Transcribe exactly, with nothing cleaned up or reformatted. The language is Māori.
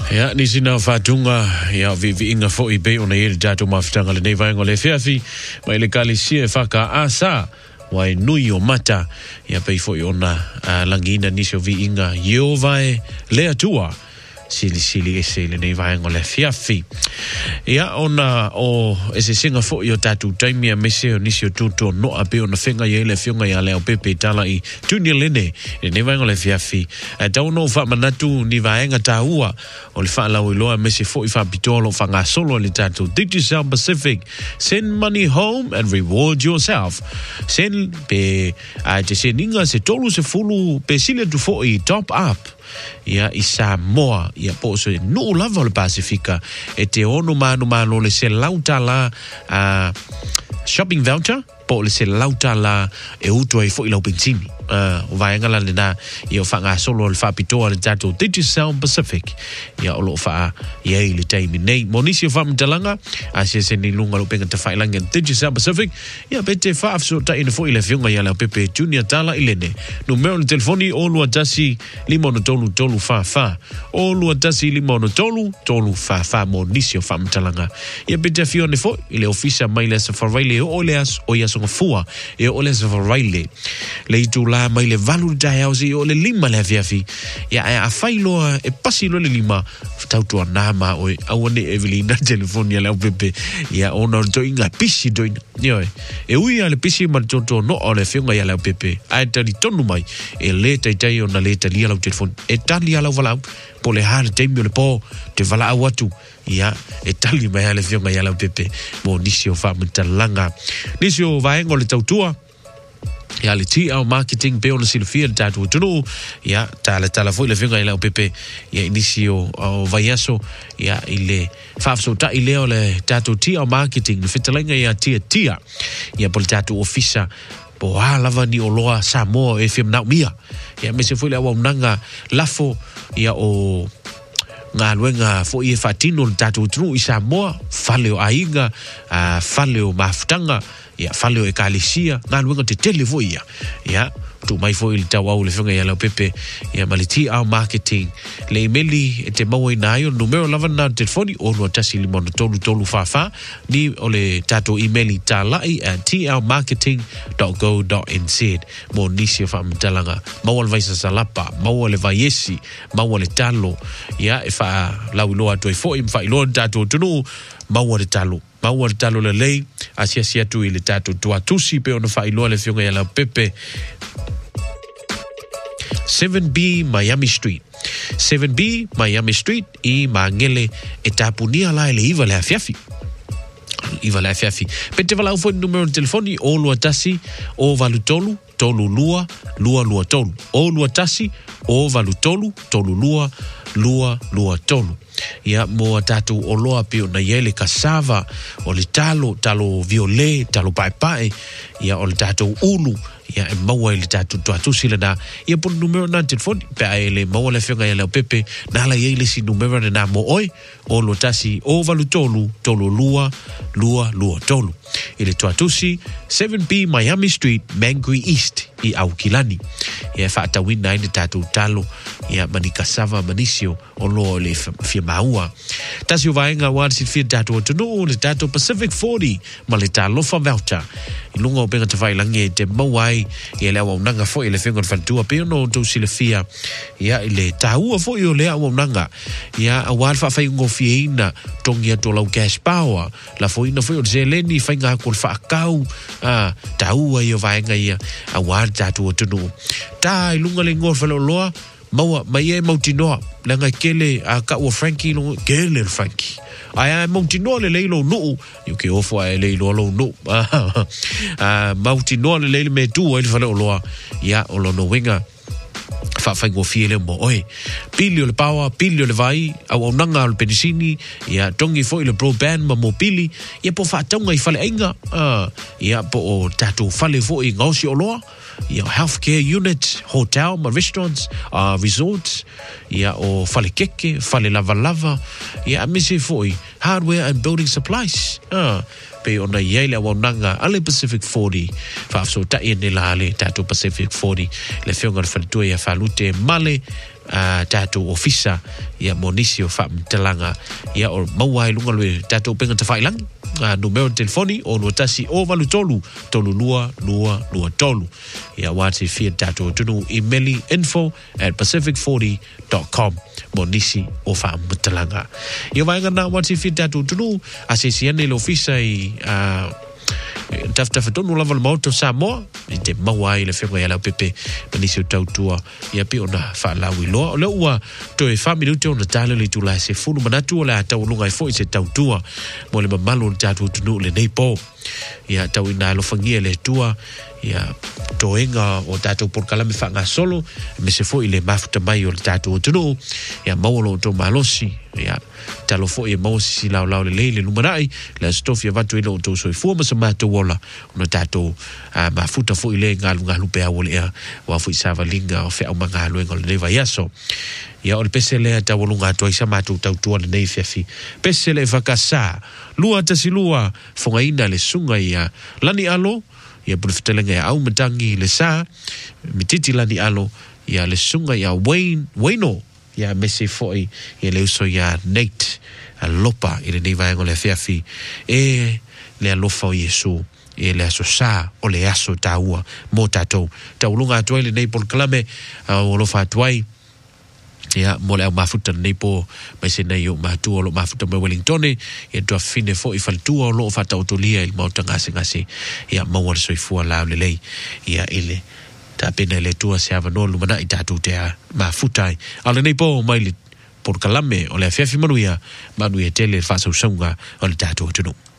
Ja, ni sina fatunga ya vi vi inga fo ibe ona yele dato mafutanga le neva ngole fiafi ma ile kali faka asa wai nui o mata ya pei fo ona uh, langina nisho vi inga yo vai le atua sili sili ese le neva ngole fiafi ya ona o ese singa fo yo tatu time ya mese nisho tuto no ape ona fenga yele fionga ya le pepe tala i tunia lene le neva ngole fiafi tau no fa manatu ni vaenga taua o le fa la o loa mese fo i fa pitolo fa nga solo le tatu Digicel Pacific, send money home and reward yourself. Send pe a te seninga se tolu se fulu pe sile tu fo i top up ya isa moa ya po so no lava le Pacifica e te ono manu manu le se lauta la uh, shopping voucher po le se lauta la e uto ai fo i lau pensini uh, vai ngala le na yo fa nga solo le fa pitoa le tatu Digicel Pacific ya olo fa ya ile time nei monisio fa mtalanga a se se ni lunga lo penga te fa ilanga Digicel Pacific ya bete fa so ta in fo ile fiunga ya la pepe junior tala ilene numero le telefoni o lo tasi limono tolu tolu fa fa o lo tasi limono tolu tolu fa fa monisio fa mtalanga ya bete fione fo ile ofisa maile sa faraile o leas o ya so fua e o le sa faraile le tu la mai le valu dai au si o le lima le fiafi ya a failo e pasilo le lima tautua nama o awane Evelina telefonia le pepe ya ona to inga pisi do yo e ui ale pisi ma tonto no o le fiunga ya le pepe ai tali tonu mai e le tai tai ona le tali ala telefon e tali ala vala po le hal temio le po te vala watu ya e tali mai ale fiunga ya le pepe mo nisio fa mtalanga nisio vaengo le tautua ya le T L marketing pe ona silfia tatu tunu ya tala tala foi le finga ile pepe ya inicio o vaiaso ya ile fafso ta ile ole tatu T L marketing fitalenga ya tia tia ya pol tatu ofisa po lava ni oloa Samoa F M na mia ya me se foi le wa nanga lafo ya o nga luenga fo i fatino tatu tunu i Samoa fale o ainga uh, fale o mafutanga ya fale o e kalisia nga luenga te televo ia ya tu mai fo il tawau le funga ya la pepe ya maliti au marketing le emeli e te maua inayo numero lava na telefoni o no tasi limono tolu tolu fafa ni o le tato emeli talai at t l marketing dot go dot n z mo nisi fa mtalanga maua le vaisa salapa maua le vaiesi maua le talo ya e fa lau loa to e fo im fa ilo tato tunu maua le talo maua le talo le lei asia sia tu ile tato tua tusi pe ona fa ilo le fiunga ya la pepe seven B Miami Street. seven B Miami Street i mangele e tapunia la ele iva le afiafi. Iva le afiafi. Pete vala ufo numero de telefoni o lua tasi o valutolu tolu lua lua lua tolu. O lua tasi o valutolu tolu lua lua lua tolu. Ya mo tatu o loa pio na yele kasava o le talo talo viole talo pai pai ya o le tatu ulu ya e maua ele tatu tuatu sila na ya pun numero na telefoni pe a ele maua le fionga ya leo pepe na la yele si numero na mo oi o lo tasi o valu tolu tolu lua lua lua tolu ele tuatusi seven B Miami Street Mangui East i Aukilani ya fata wina ine tatu talo ya manikasava manisio o lo le fia maua tasi o vaenga wansi fia tatu o tunu le tatu Pacific forty ma le talo fa voucher ilunga o penga te vai lange te mawai ia lea waunanga fo ile fengon fantua pe no to sile fia ia ile taua fo yo lea waunanga ia awal fa fai ngofieina tongia to lau cash power la fo ina fo yo zeleni fai nga ko fa kau ah taua yo vaenga ia awal tatu tunu ta ilunga le ngor fa lo loa maua mai e mautinoa langa kele a ka o Frankie no kele Frankie ai mautinoa le leilo no you ke ofo ai leilo lo no ah mautinoa le leilo me tu ele fala loa ya o lo no winga fa fa go fiele mo oi pilio le power pilio le vai au nanga le pedicini ya tongi fo le broadband ma mobili ya po fa tonga i fale inga ah ya po o tatu fale fo i ngausi o loa ya healthcare unit hotel ma restaurants uh, resorts ya o fale keke fale lava lava ya misi fo i hardware and building supplies ah pe ona yele wa nanga ale Pacific forty fa so ta ene la ale tatu Pacific forty le fionga fa tu ya falute male uh, tātou ofisa ia monisi o whaamtalanga ia o mauai lunga lue tātou penga te whailangi uh, numero telefoni o nuatasi o malu tolu tolu lua lua lua tolu ia wate fia tātou tunu emeli info at pacific forty dot com monisi o whaamtalanga ia vaenga na wate fia tātou tunu asesiane le ofisa i uh, taftafa tonu lava le mauto Samoa i te mauai le whenga ia lau pepe manisi o tautua ia pi ona whaalawi loa o leo ua to e whaminute ona tale le tula se funu manatu o le atau lunga i fo i se tautua mo le mamalo le tatu tunu le neipo ia tau ina alofangia le tua ia toenga o tatu porkalame whanga solo me se fo i le mafuta mai o le tatu tunu ia mauolo to malosi ia talo fo i mausi si lau lau le leile lumarai le stofia vatu ilo o to soi fua masa mata wola ona tatu uh, mafuta fo i le ngalu ngalu pe awole ea wa fo i sava linga o fe au manga aluenga le neva yaso ia o le pese lea tawalunga atua isa matu tautua le nei fiafi pese le vakasa lua tasi lua fonga ina le sunga ia lani alo ia pulifitelenga ia au matangi le sa mititi lani alo ia le sunga ia Wayne Waino ia mese foi ia le uso ia Nate a lopa i le nei vaenga le fiafi e le alofa o Yesu e le aso sa o le aso taua mo tatou taulunga atua le nei polkalame o lofa atuai ia mo le au mafuta nei po mai se nei o matu o lo mafuta mai Wellington ia tua fine fo i faltua o lo fata otolia il mauta ngase ngase ia maua le soifua lao le lei ia ele ta pena le tua se avano lumana i tatu te mafuta ale nei po mai le por kalame o le fiafi manuia manuia tele fa so songa o le tatu tunu